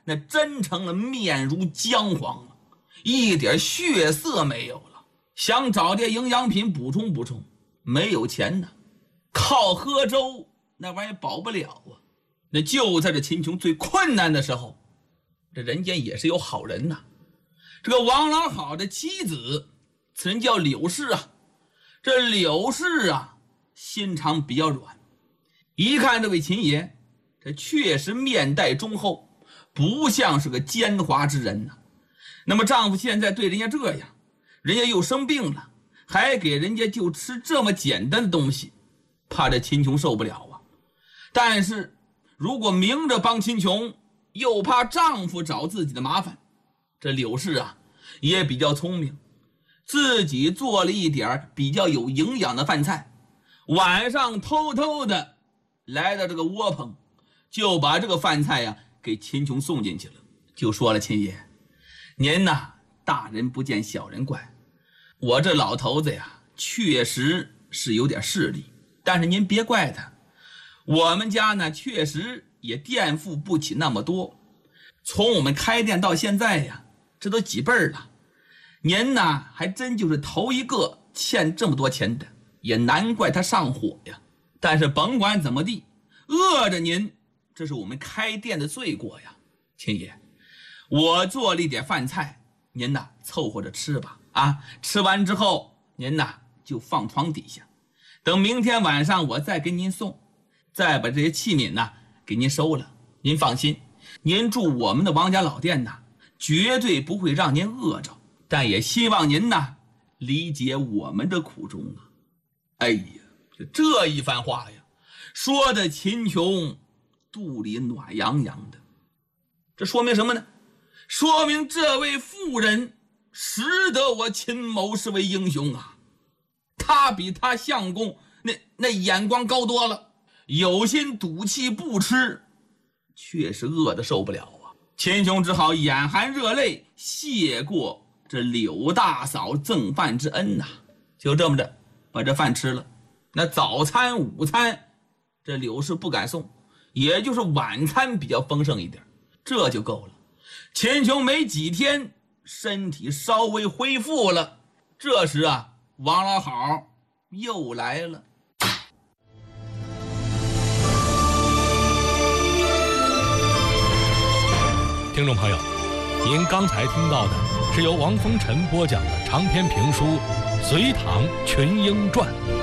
那真成了面如姜黄了，一点血色没有了。想找点营养品补充补充，没有钱呢，靠喝粥那玩意儿保不了啊。那就在这秦琼最困难的时候，这人间也是有好人呐。这个王老好的妻子，此人叫柳氏啊。这柳氏啊，心肠比较软，一看这位秦爷，这确实面带忠厚，不像是个奸猾之人呐。那么丈夫现在对人家这样，人家又生病了，还给人家就吃这么简单的东西，怕这秦琼受不了啊。但是如果明着帮秦琼，又怕丈夫找自己的麻烦，这柳氏啊也比较聪明，自己做了一点比较有营养的饭菜，晚上偷偷的来到这个窝棚，就把这个饭菜呀给秦琼送进去了，就说了：秦爷，您呐，大人不见小人怪，我这老头子呀确实是有点势力，但是您别怪他，我们家呢确实也垫付不起那么多，从我们开店到现在呀，这都几辈儿了，您呢还真就是头一个欠这么多钱的，也难怪他上火呀。但是甭管怎么地，饿着您，这是我们开店的罪过呀。秦爷，我做了一点饭菜，您呐凑合着吃吧啊！吃完之后，您呐就放床底下，等明天晚上我再给您送，再把这些器皿呐给您收了。您放心，您住我们的王家老店呐，绝对不会让您饿着，但也希望您呐理解我们的苦衷啊。哎呀，这一番话呀，说的秦琼肚里暖洋洋的。这说明什么呢？说明这位妇人识得我秦某是位英雄啊，他比他相公那眼光高多了，有心赌气不吃，确实饿得受不了啊。秦琼只好眼含热泪谢过这柳大嫂赠饭之恩呐，就这么着把这饭吃了。那早餐午餐这柳氏不敢送，也就是晚餐比较丰盛一点，这就够了。秦琼没几天身体稍微恢复了，这时啊王老好又来了。 听众朋友，您刚才听到的是由王风尘播讲的长篇评书《隋唐群英传》。